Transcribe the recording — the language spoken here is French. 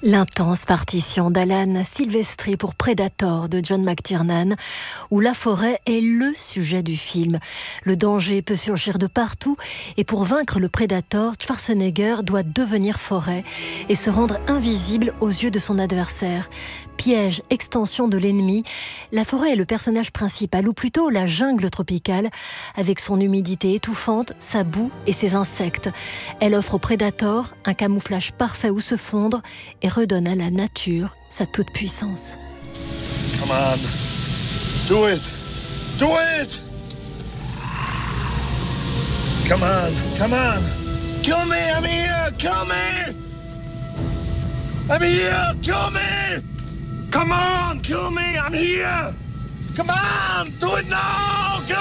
L'intense partition d'Alan Silvestri pour Predator de John McTiernan, où la forêt est le sujet du film. Le danger peut surgir de partout et pour vaincre le Predator, Schwarzenegger doit devenir forêt et se rendre invisible aux yeux de son adversaire. Piège, extension de l'ennemi, la forêt est le personnage principal, ou plutôt la jungle tropicale, avec son humidité étouffante, sa boue et ses insectes. Elle offre au Predator un camouflage parfait où se fondre et redonne à la nature sa toute-puissance. Come on. Do it. Do it. Come on. Come on. Kill me. I'm here. Kill me. I'm here. Kill me. Come on. Kill me. I'm here. Come on. Do it now. Kill